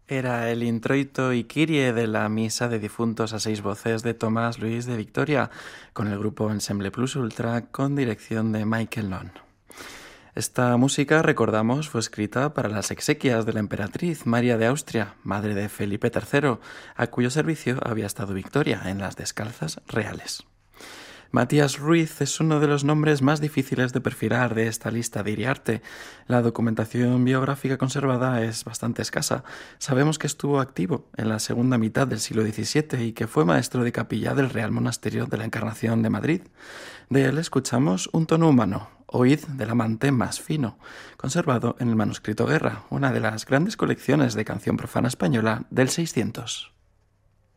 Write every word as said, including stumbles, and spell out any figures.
Era el introito y Kyrie de la misa de difuntos a seis voces de Tomás Luis de Victoria, con el grupo Ensemble Plus Ultra, con dirección de Michael Nonn. Esta música, recordamos, fue escrita para las exequias de la emperatriz María de Austria, madre de Felipe tercero, a cuyo servicio había estado Victoria en las descalzas reales. Matías Ruiz es uno de los nombres más difíciles de perfilar de esta lista de Iriarte. La documentación biográfica conservada es bastante escasa. Sabemos que estuvo activo en la segunda mitad del siglo diecisiete y que fue maestro de capilla del Real Monasterio de la Encarnación de Madrid. De él escuchamos Un tono humano, Oíd del amante más fino, conservado en el manuscrito Guerra, una de las grandes colecciones de canción profana española del seiscientos.